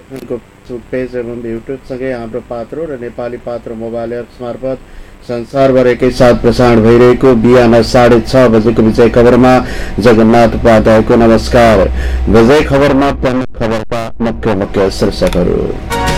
उनको Facebook page एवं युट्युबसँगै हाम्रो पात्रो र नेपाली पात्रो मोबाइल एप्स मार्फत संसारभर एकैसाथ प्रसारण भइरहेको बिहान 6:30 बजेको विजय खबरमा जगन्नाथ उपाध्यायको नमस्कार। विजय खबरमा प्रमुख खबरका मुख्य शीर्षकहरू।